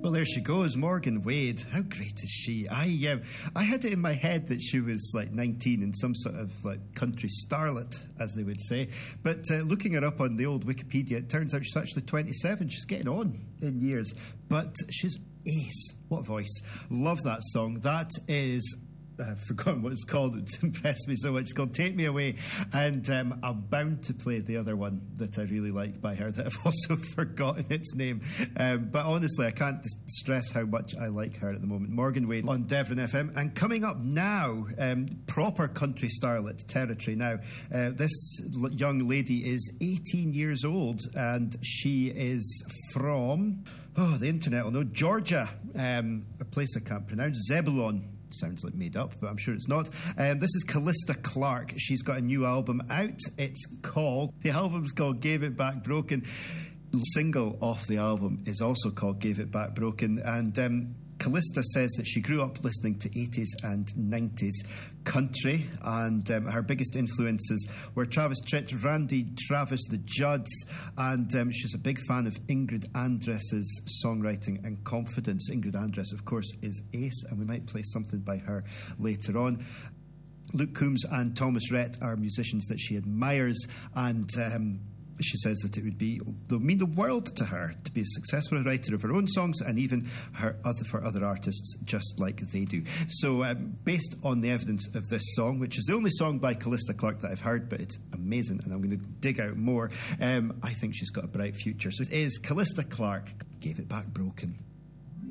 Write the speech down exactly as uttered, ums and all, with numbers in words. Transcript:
Well, there she goes, Morgan Wade. How great is she? I um, I had it in my head that she was like nineteen and some sort of like country starlet, as they would say. But uh, looking her up on the old Wikipedia, it turns out she's actually twenty-seven. She's getting on in years. But she's ace. What a voice. Love that song. That is... I've forgotten what it's called. It's impressed me so much. It's called Take Me Away. And um, I'm bound to play the other one that I really like by her that I've also forgotten its name. Um, but honestly, I can't stress how much I like her at the moment. Morgan Wade on Devon F M. And coming up now, um, proper country starlet territory now. Uh, this l- young lady is eighteen years old and she is from, oh, the internet will know, Georgia. Um, a place I can't pronounce. Zebulon. Sounds like made up, but I'm sure it's not. Um, this is Callista Clark. She's got a new album out. It's called, the album's called Gave It Back Broken. The single off the album is also called Gave It Back Broken. And um, Callista says that she grew up listening to eighties and nineties country, and um, her biggest influences were Travis Tritt, Randy Travis, the Judds, and um, she's a big fan of Ingrid Andress's songwriting and confidence. Ingrid Andress, of course, is ace, and we might play something by her later on. Luke Combs and Thomas Rhett are musicians that she admires, and um, she says that it would be it would mean the world to her to be a successful writer of her own songs and even her other for other artists just like they do. So um, based on the evidence of this song, which is the only song by Callista Clark that I've heard, but it's amazing and I'm going to dig out more, um, I think she's got a bright future. So it is Callista Clark, Gave It Back Broken.